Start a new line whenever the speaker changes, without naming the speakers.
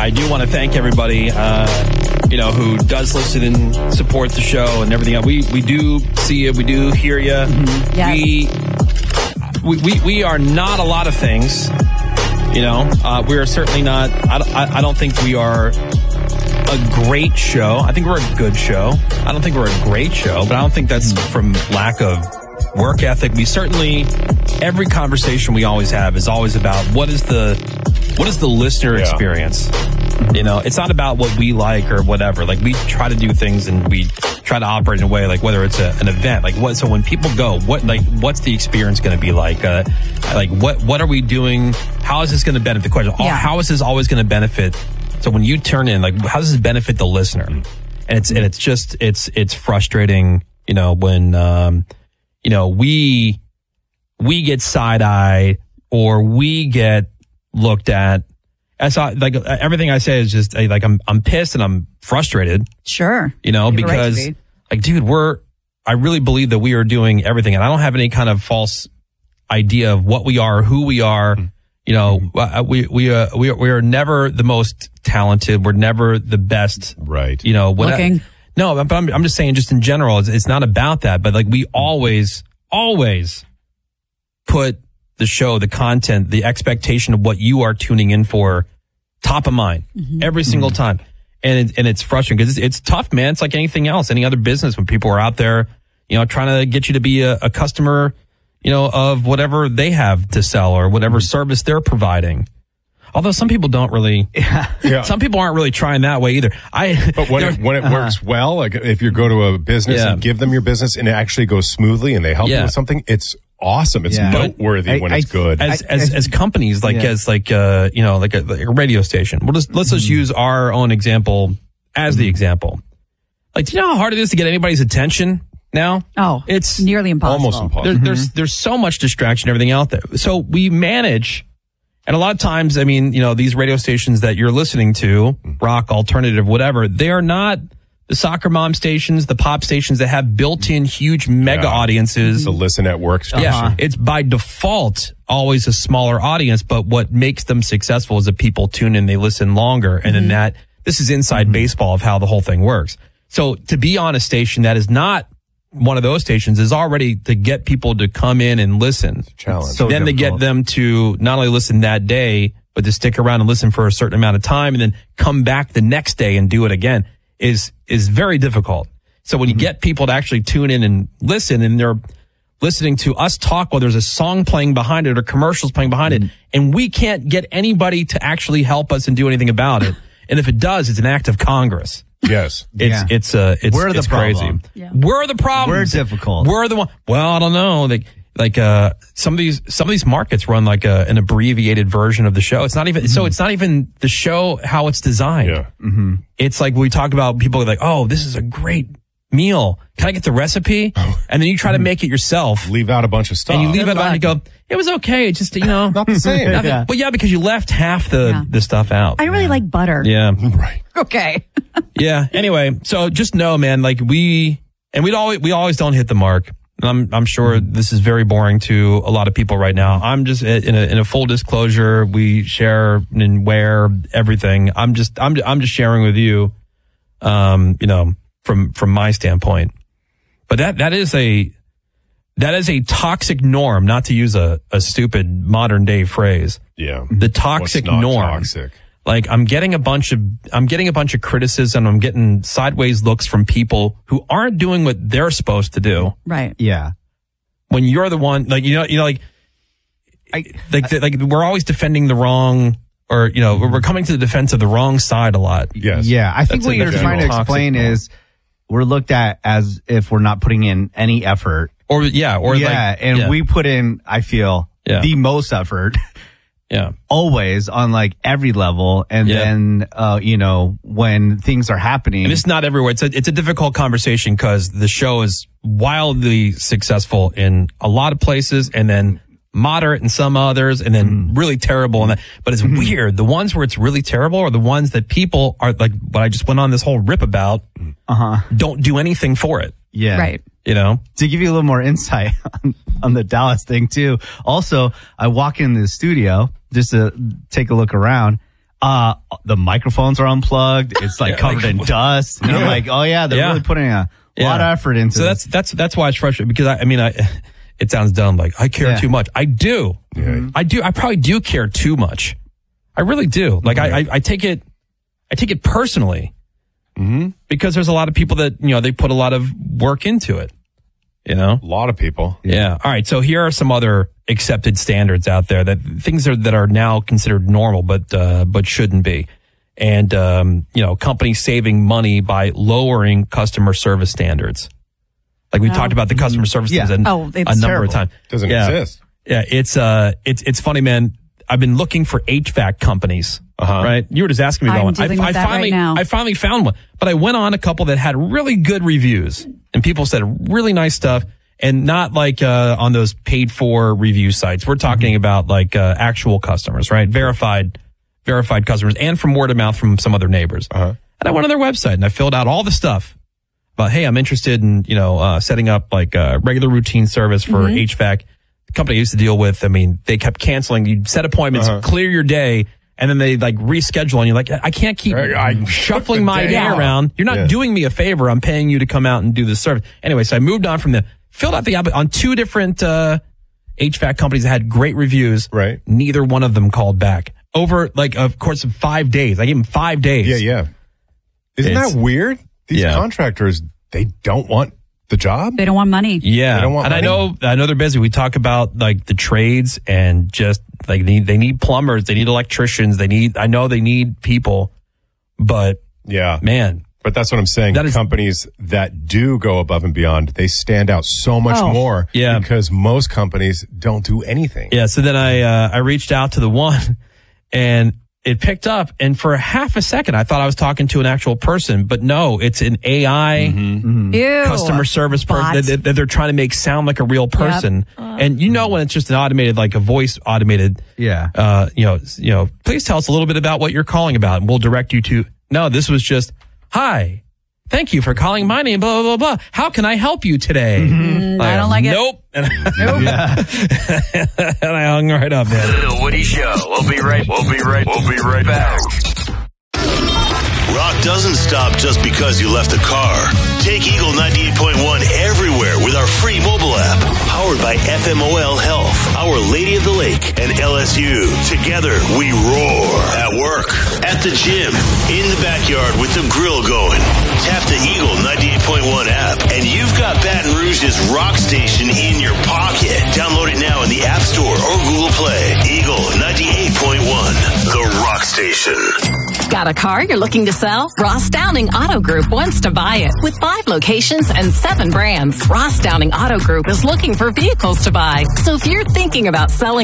I do want to thank everybody, who does listen and support the show and everything else. We do see you. We do hear you.
Mm-hmm. Yes.
We are not a lot of things. We are certainly not. I don't think we are a great show. I think we're a good show. I don't think we're a great show, but I don't think that's from lack of work ethic. We certainly, every conversation we always have is always about what is the listener experience. It's not about what we like or whatever. Like, we try to do things and we try to operate in a way, like whether it's an event, like what. So when people go, what's the experience going to be like? What are we doing? How is this going to benefit the question? How is this always going to benefit? So when you turn in, like, how does this benefit the listener? And it's frustrating, when we get side-eyed or we get looked at. Everything I say is just I'm pissed and I'm frustrated.
Sure.
Because dude, I really believe that we are doing everything, and I don't have any kind of false idea of what we are, who we are. We are never the most talented. We're never the best.
Right.
Looking.
No, but I'm just saying, just in general, it's not about that. But we always put the show, the content, the expectation of what you are tuning in for top of mind every single time. And it's frustrating because it's tough, man. It's like anything else, any other business, when people are out there, trying to get you to be a customer, of whatever they have to sell or whatever service they're providing. Although some people don't really, some people aren't really trying that way either.
But when it works well, like if you go to a business and give them your business and it actually goes smoothly and they help you with something, it's awesome. It's noteworthy when it's good.
As companies, as a radio station. Let's just use our own example as the example. Like, do you know how hard it is to get anybody's attention now?
Oh,
it's
nearly impossible.
Almost impossible.
There's so much distraction, everything out there. So we manage, and a lot of times, these radio stations that you're listening to, rock, alternative, whatever, they are not the soccer mom stations, the pop stations that have built-in huge mega audiences.
The Listen at Work station.
Yeah, it's by default always a smaller audience, but what makes them successful is that people tune in, they listen longer, and then this is inside baseball of how the whole thing works. So to be on a station that is not one of those stations is already to get people to come in and listen.
It's a challenge.
So then to get them to not only listen that day, but to stick around and listen for a certain amount of time and then come back the next day and do it again is very difficult. So when you get people to actually tune in and listen, and they're listening to us talk while there's a song playing behind it or commercials playing behind it, and we can't get anybody to actually help us and do anything about it. And if it does, it's an act of Congress.
Yes.
It's
We're the
crazy.
problem.
Yeah.
We're the problem.
We're difficult.
We're the one. Well, I don't know. Some of these markets run like an abbreviated version of the show. It's not even so. It's not even the show how it's designed.
Yeah.
It's like we talk about people are like, oh, this is a great meal. Can I get the recipe? And then you try to make it yourself.
Leave out a bunch of stuff.
And you leave it out and you go, it was okay. It's just,
not the same.
Nothing. But because you left half the stuff out.
I really like butter.
Yeah.
Right.
Okay.
Yeah. Anyway, so just know, man, we always don't hit the mark. I'm sure this is very boring to a lot of people right now. I'm just in a full disclosure. We share and wear everything. I'm just sharing with you, from my standpoint. But that is a toxic norm, not to use a stupid modern day phrase.
Yeah.
The toxic
What's not
norm.
Toxic?
Like I'm getting a bunch of criticism. I'm getting sideways looks from people who aren't doing what they're supposed to do.
Right.
Yeah.
When you're the one, we're always defending the wrong, or we're coming to the defense of the wrong side a lot.
Yes.
Yeah. I think
That's
what
a
you're trying to
toxic
explain
norm.
is we're looked at as if we're not putting in any effort. We put in, I feel, the most effort.
Yeah.
Always on like every level. And then, when things are happening.
And it's not everywhere. It's a difficult conversation because the show is wildly successful in a lot of places and then moderate in some others and then really terrible in that. But it's weird. The ones where it's really terrible are the ones that people are like, what I just went on this whole rip about, don't do anything for it.
Yeah.
Right.
To give you a little more insight on the Dallas thing too. Also, I walk in the studio just to take a look around. The microphones are unplugged. It's like covered in dust. And I'm like, oh yeah, they're really putting a lot of effort into
it. So that's why it's frustrating, because I mean, it sounds dumb. Like, I care too much. I do. Yeah. I do. I probably do care too much. I really do. Like, I take it personally. Mm-hmm. Because there's a lot of people that, they put a lot of work into it. A
lot of people.
Yeah. All right. So here are some other accepted standards out there, that things that are now considered normal, but shouldn't be. And, companies saving money by lowering customer service standards. Like we talked about the customer service things a number of times.
Doesn't exist.
Yeah. It's funny, man. I've been looking for HVAC companies. Right? You were just asking me about one. I finally found one, but I went on a couple that had really good reviews, and people said really nice stuff, and not like on those paid for review sites. We're talking about like actual customers, right? Verified customers, and from word of mouth from some other neighbors. And I went on their website and I filled out all the stuff about, hey, I'm interested in setting up like a regular routine service for HVAC. The company I used to deal with, I mean, they kept canceling. You'd set appointments, clear your day, and then they like reschedule, and you're like, I can't keep shuffling my day around. You're not doing me a favor. I'm paying you to come out and do this service. Anyway, so I moved on from them, filled out the app on 2 different HVAC companies that had great reviews.
Right.
Neither one of them called back over like a course of 5 days. I gave them 5 days.
Yeah. Isn't that weird? These contractors, they don't want the job.
They don't want money.
Yeah.
They don't want money.
I know they're busy. We talk about like the trades, and just like they need plumbers, they need electricians, they need people, but man.
But that's what I'm saying. Companies that do go above and beyond, they stand out so much more because most companies don't do anything.
Yeah. So then I reached out to the one, and it picked up, and for half a second, I thought I was talking to an actual person, but no, it's an AI customer service person that they're trying to make sound like a real person. Yep. And when it's just an automated, like a voice automated, please tell us a little bit about what you're calling about, and we'll direct you to. No, this was just, hi. Thank you for calling my name, blah, blah, blah. How can I help you today?
I don't like it.
Nope. And I hung right up, man.
The Woody Show. We'll be right back. Rock doesn't stop just because you left the car. Take Eagle 98.1 everywhere with our free mobile app. Powered by FMOL Health, Our Lady of the Lake, and LSU. Together, we roar. At work, at the gym, in the backyard with the grill going. Tap the Eagle 98.1 app, and you've got Baton Rouge's rock station in your pocket. Download it now in the App Store or Google Play. Eagle 98.1, the rock station.
Got a car you're looking to sell? Ross Downing Auto Group wants to buy it. With 5 locations and 7 brands, Ross Downing Auto Group is looking for vehicles to buy. So if you're thinking about selling